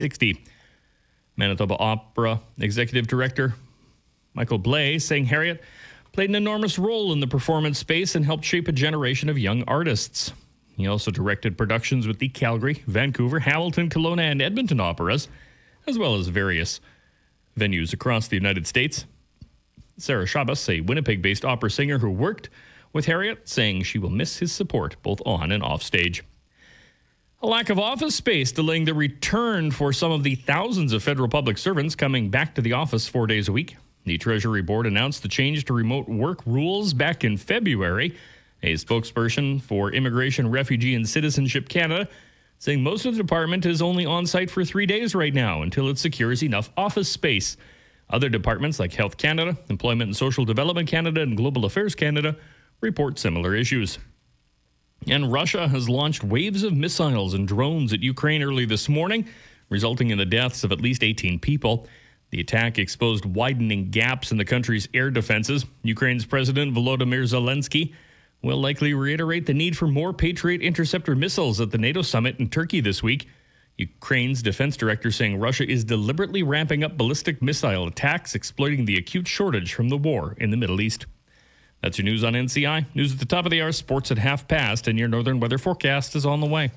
60. Manitoba Opera Executive Director Michael Blais saying Harriet played an enormous role in the performance space and helped shape a generation of young artists. He also directed productions with the Calgary, Vancouver, Hamilton, Kelowna, and Edmonton operas, as well as various venues across the United States. Sarah Chabas, a Winnipeg-based opera singer who worked with Harriet, saying she will miss his support both on and off stage. A lack of office space delaying the return for some of the thousands of federal public servants coming back to the office 4 days a week. The Treasury Board announced the change to remote work rules back in February. A spokesperson for Immigration, Refugee, and Citizenship Canada saying most of the department is only on site for 3 days right now until it secures enough office space. Other departments like Health Canada, Employment and Social Development Canada, and Global Affairs Canada report similar issues. And Russia has launched waves of missiles and drones at Ukraine early this morning, resulting in the deaths of at least 18 people. The attack exposed widening gaps in the country's air defenses. Ukraine's President Volodymyr Zelensky will likely reiterate the need for more Patriot interceptor missiles at the NATO summit in Turkey this week. Ukraine's defense director saying Russia is deliberately ramping up ballistic missile attacks, exploiting the acute shortage from the war in the Middle East. That's your news on NCI. News at the top of the hour, sports at 5:30, and your northern weather forecast is on the way.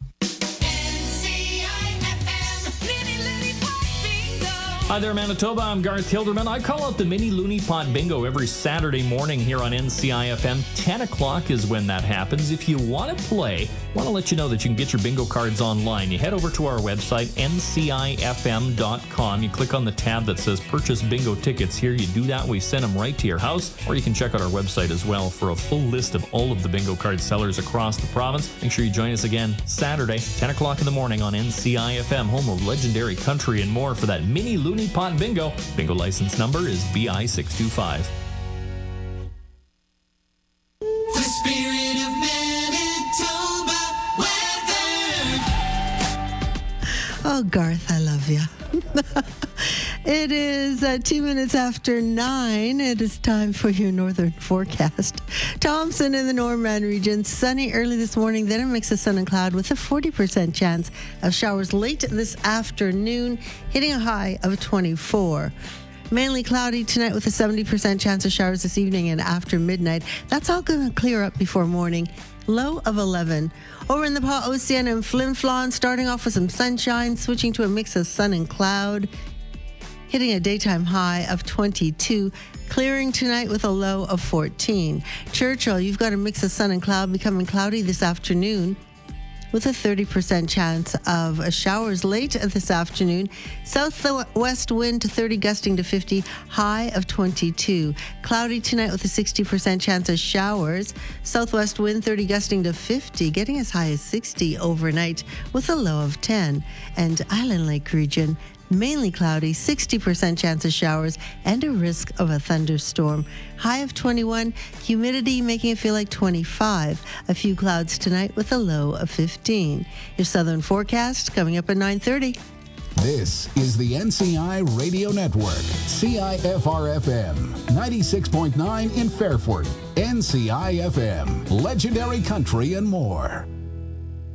Hi there, Manitoba. I'm Garth Hilderman. I call out the Mini Looney Pot Bingo every Saturday morning here on NCI-FM. 10 o'clock is when that happens. If you want to play, I want to let you know that you can get your bingo cards online. You head over to our website, ncifm.com. You click on the tab that says Purchase Bingo Tickets. Here you do that. We send them right to your house. Or you can check out our website as well for a full list of all of the bingo card sellers across the province. Make sure you join us again Saturday, 10 o'clock in the morning on NCI-FM, home of legendary country and more for that Mini Looney Pot Bingo. Bingo license number is BI625. The spirit of Manitoba weather. Oh, Garth, I love you. It is 2 minutes after 9. It is time for your northern forecast. Thompson in the Norman region, sunny early this morning, then a mix of sun and cloud with a 40% chance of showers late this afternoon, hitting a high of 24. Mainly cloudy tonight with a 70% chance of showers this evening and after midnight. That's all going to clear up before morning. Low of 11. Over in the Pas Ocean and Flin Flon, starting off with some sunshine, switching to a mix of sun and cloud, hitting a daytime high of 22, clearing tonight with a low of 14. Churchill, you've got a mix of sun and cloud, becoming cloudy this afternoon with a 30% chance of showers late this afternoon. Southwest wind to 30, gusting to 50, high of 22. Cloudy tonight with a 60% chance of showers. Southwest wind 30, gusting to 50, getting as high as 60 overnight with a low of 10. And Island Lake region, mainly cloudy, 60% chance of showers, and a risk of a thunderstorm. High of 21, humidity making it feel like 25. A few clouds tonight with a low of 15. Your southern forecast coming up at 9:30. This is the NCI Radio Network, CIFR-FM, 96.9 in Fairford, NCI-FM, legendary country and more.